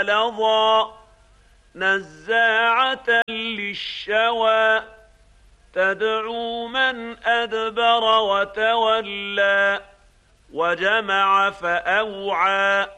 لظى نزاعة للشوى تدعو من أدبر وتولى وجمع فأوعى